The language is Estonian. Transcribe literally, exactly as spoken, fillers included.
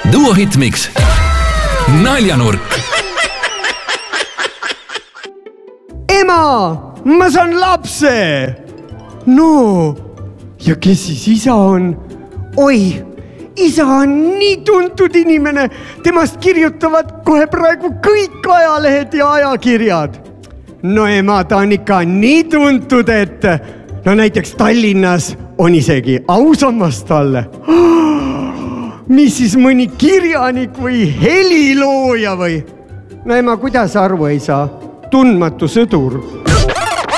Duo Hitmix. Naljanurk. Ema, ma saan lapse. No, ja kes siis isa on? Oi, isa on nii tuntud inimene. Temast kirjutavad kohe praegu kõik ajalehed ja ajakirjad. No ema, ta on ikka nii tuntud, et no näiteks Tallinnas on isegi ausammas talle. Mis siis mõni kirjanik või helilooja või? No ema, kuidas aru ei saa? Tundmatu sõdur.